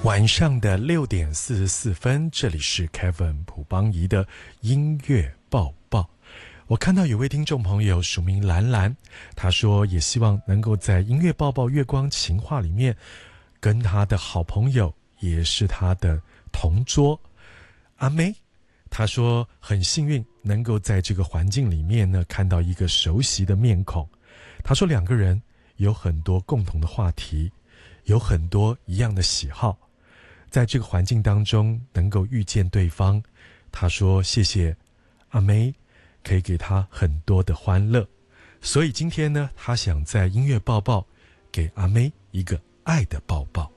晚上的6:44，这里是 Kevin 朴邦仪的音乐报报。我看到有位听众朋友署名兰兰，他说也希望能够在音乐报报月光情话里面跟他的好朋友，也是他的同桌阿妹，他说很幸运能够在这个环境里面呢看到一个熟悉的面孔。他说两个人有很多共同的话题，有很多一样的喜好，在这个环境当中能够遇见对方。他说谢谢阿妹可以给他很多的欢乐，所以今天呢他想在音乐报报给阿妹一个爱的抱抱。